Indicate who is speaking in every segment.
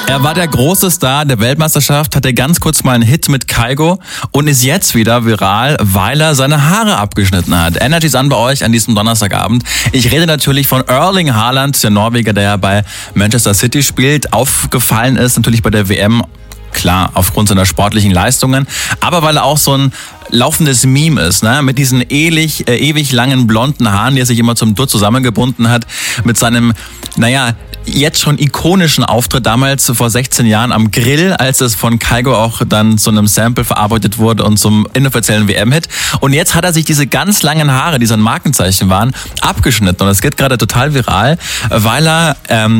Speaker 1: Er war der große Star der Weltmeisterschaft, hatte ganz kurz mal einen Hit mit Kygo und ist jetzt wieder viral, weil er seine Haare abgeschnitten hat. Energy's an bei euch an diesem Donnerstagabend. Ich rede natürlich von Erling Haaland, der Norweger, der ja bei Manchester City spielt. Aufgefallen ist natürlich bei der WM, klar, aufgrund seiner sportlichen Leistungen, aber weil er auch so ein laufendes Meme ist, ne? Mit diesen ewig langen blonden Haaren, die er sich immer zum Dutt zusammengebunden hat, mit seinem, jetzt schon ikonischen Auftritt damals vor 16 Jahren am Grill, als es von Kygo auch dann zu einem Sample verarbeitet wurde und zum inoffiziellen WM-Hit. Und jetzt hat er sich diese ganz langen Haare, die so ein Markenzeichen waren, abgeschnitten. Und es geht gerade total viral, weil er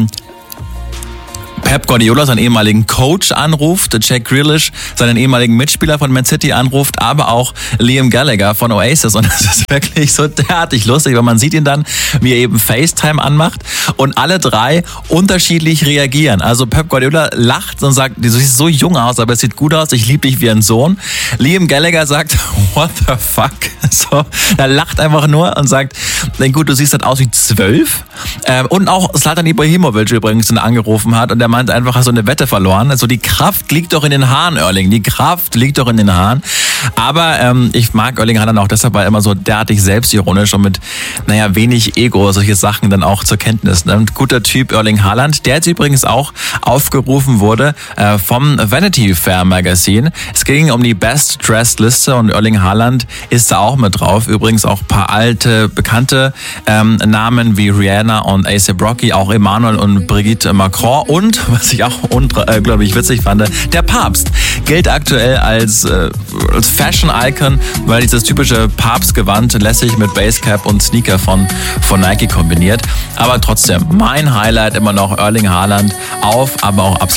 Speaker 1: Pep Guardiola, seinen ehemaligen Coach, anruft, Jack Grealish, seinen ehemaligen Mitspieler von Man City, anruft, aber auch Liam Gallagher von Oasis. Und das ist wirklich so derartig lustig, weil man sieht ihn dann, wie er eben FaceTime anmacht und alle drei unterschiedlich reagieren. Also Pep Guardiola lacht und sagt, du siehst so jung aus, aber es sieht gut aus, ich liebe dich wie ein Sohn. Liam Gallagher sagt, what the fuck? So, er lacht einfach nur und sagt, gut, du siehst halt aus wie 12. Und auch Zlatan Ibrahimovic übrigens, den er angerufen hat, und der meint einfach, hast du eine Wette verloren. Also die Kraft liegt doch in den Haaren, Erling. Die Kraft liegt doch in den Haaren. Aber ich mag Erling Haaland auch deshalb, weil er immer so derartig selbstironisch und mit, wenig Ego solche Sachen dann auch zur Kenntnis nimmt. Guter Typ, Erling Haaland. Der jetzt übrigens auch aufgerufen wurde vom Vanity Fair Magazine. Es ging um die Best Dressed Liste und Erling Haaland ist da auch mit drauf. Übrigens auch ein paar alte, bekannte Namen wie Rihanna und A$AP Rocky, auch Emmanuel und Brigitte Macron und, was ich auch unglaublich witzig fand, der Papst gilt aktuell als Fashion-Icon, weil dieses typische Papstgewand lässig mit Basecap und Sneaker von Nike kombiniert. Aber trotzdem, mein Highlight immer noch Erling Haaland auf, aber auch ab